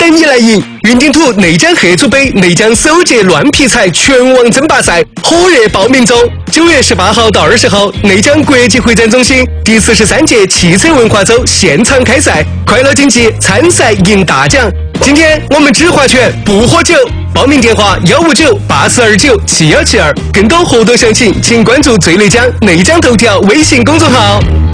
等你来赢！云顶土内江合组杯内江首届乱劈柴全网争霸赛火热报名中，9月18号到20号，内江国际会展中心第43届汽车文化周现场开赛，快乐竞技，参赛赢大奖。今天我们只划拳不喝酒，报名电话15984297172，更多活动详情请关注最内江内江头条微信公众号。